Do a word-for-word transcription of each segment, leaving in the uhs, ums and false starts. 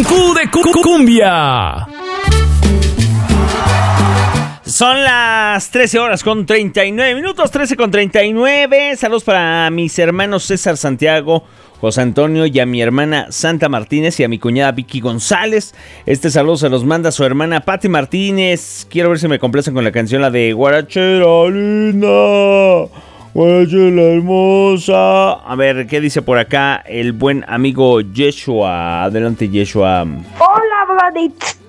Q de cu- Cumbia. Son las trece horas con treinta y nueve minutos, trece con treinta y nueve. Saludos para mis hermanos César Santiago, José Antonio y a mi hermana Santa Martínez y a mi cuñada Vicky González. Este saludo se los manda su hermana Patti Martínez. Quiero ver si me complacen con la canción, la de Guarachera linda, Guarachera hermosa. A ver, ¿qué dice por acá el buen amigo Yeshua? Adelante, Yeshua. Hola, Brody.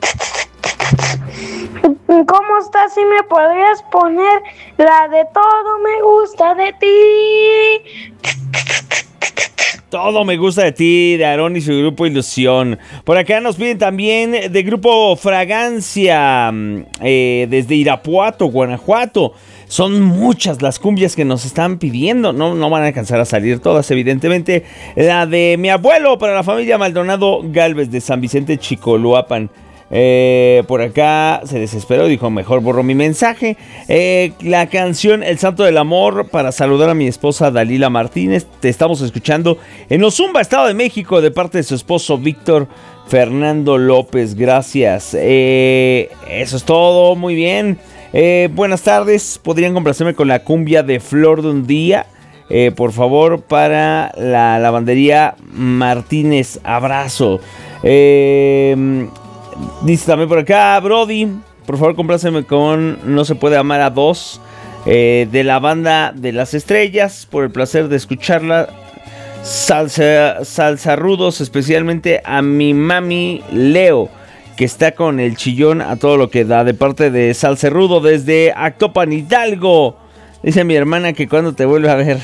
¿Cómo estás? Si me podrías poner la de Todo me gusta de ti. Todo me gusta de ti, de Aarón y su grupo Ilusión. Por acá nos piden también de grupo Fragancia, eh, desde Irapuato, Guanajuato. Son muchas las cumbias que nos están pidiendo. No, no van a alcanzar a salir todas, evidentemente. La de mi abuelo para la familia Maldonado Galvez de San Vicente Chicoloapan. Eh, por acá se desesperó, dijo mejor borro mi mensaje. eh, La canción El Santo del Amor para saludar a mi esposa Dalila Martínez. Te estamos escuchando en Ozumba, Estado de México, de parte de su esposo Víctor Fernando López. Gracias. eh, Eso es todo, muy bien. eh, Buenas tardes, ¿podrían complacerme con la cumbia de Flor de un Día? Eh, por favor, para la lavandería Martínez. Abrazo. Eh... Dice también por acá, Brody, por favor compláceme con No se puede amar a dos, eh, de la banda de las estrellas, por el placer de escucharla. Salsa, salsa rudos, especialmente a mi mami Leo, que está con el chillón a todo lo que da, de parte de Salsa Rudo desde Actopan, Hidalgo. Dice mi hermana que cuando te vuelve a ver.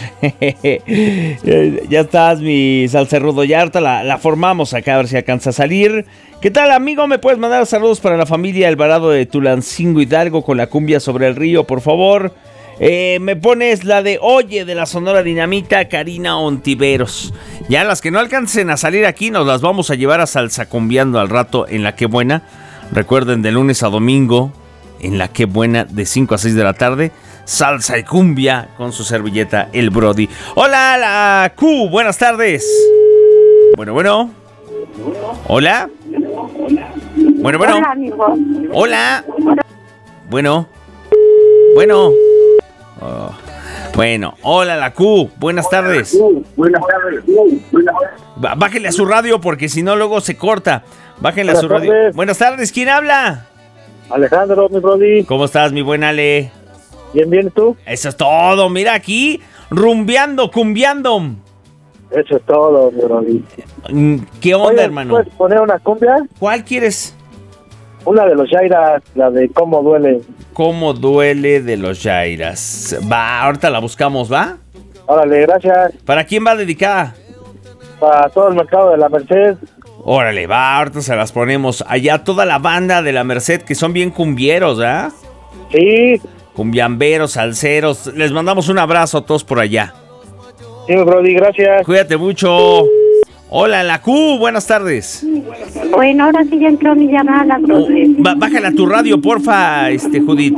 Ya estás, mi Salcerrudo. Ya harta la, la formamos acá a ver si alcanza a salir. ¿Qué tal, amigo? ¿Me puedes mandar saludos para la familia Alvarado de Tulancingo, Hidalgo, con la cumbia sobre el río, por favor? Eh, me pones la de Oye de la Sonora Dinamita, Karina Ontiveros. Ya las que no alcancen a salir aquí nos las vamos a llevar a Salsa Cumbiando al rato en La Qué Buena. Recuerden, de lunes a domingo en La Qué Buena, de cinco a seis de la tarde. Salsa y cumbia con su servilleta, el Brody. Hola, la Q, buenas tardes. Bueno, bueno. Hola. Bueno, bueno. Hola, amigo. Hola. Bueno. Bueno. Oh. Bueno, hola, la Q, buenas tardes. Buenas tardes. Bájale a su radio porque si no luego se corta. Bájale a su radio. Tardes. Buenas tardes, ¿quién habla? Alejandro, mi Brody. ¿Cómo estás, mi buen Ale? Bien, bien, ¿tú? Eso es todo, mira aquí, rumbeando, cumbiando. Eso es todo, mi Brody. ¿Qué onda, Oye, hermano? ¿puedes poner una cumbia? ¿Cuál quieres? Una de los Jairas, la de Cómo Duele. ¿Cómo duele de los Jairas? Va, ahorita la buscamos, ¿va? Órale, gracias. ¿Para quién va dedicada? Para todo el mercado de la Merced. Órale, va, ahorita se las ponemos. Allá toda la banda de la Merced, que son bien cumbieros, ¿ah? Sí. Cumbiamberos, salseros. Les mandamos un abrazo a todos por allá. Sí, mi Brody, gracias. Cuídate mucho. Hola, la Q, buenas tardes. Bueno, ahora sí ya entró mi llamada, Brody. Ba- bájale a tu radio, porfa, este, Judith.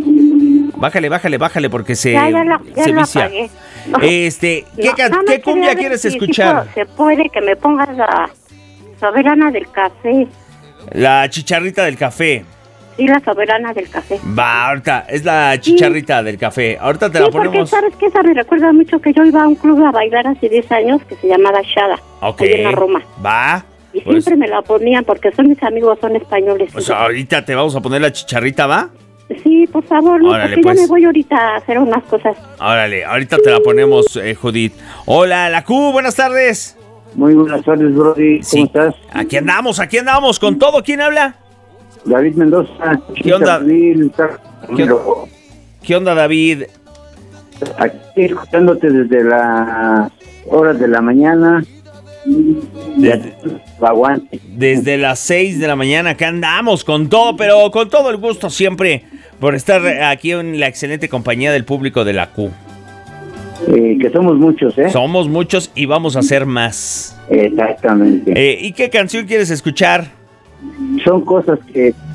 Bájale, bájale, bájale, porque se, Ya, ya la, ya se la vicia. apagué. Este, ¿qué, No, ca- nada más ¿qué cumbia quería ver quieres si- escuchar? si se puede que me pongas la soberana del café. La chicharrita del café. Sí, la soberana del café. Va, ahorita, es la chicharrita del café. Ahorita te Sí, la porque ponemos. sabes que esa me recuerda mucho que yo iba a un club a bailar hace diez años que se llamaba Shada, Ok. ahí en la Roma. Va. Y Pues, siempre me la ponían porque son mis amigos, son españoles. pues ahorita te vamos a poner la chicharrita, ¿va? Sí, por favor, no, Órale, porque pues. ya me voy ahorita a hacer unas cosas. Órale, ahorita te la ponemos, eh, Judith. Hola, la Q, buenas tardes. Muy buenas tardes, Brody. ¿Cómo Sí, estás? aquí andamos, aquí andamos, con todo. ¿Quién habla? David Mendoza. ¿Qué onda? Chiquita, ¿Qué, ¿Qué onda, David? Aquí escuchándote desde las horas de la mañana. Desde, Aguante. desde las seis de la mañana, acá andamos con todo, pero con todo el gusto siempre por estar aquí en la excelente compañía del público de la Q. Eh, que somos muchos, ¿eh? Somos muchos y vamos a ser más. Exactamente. Eh, ¿Y qué canción quieres escuchar? Son cosas que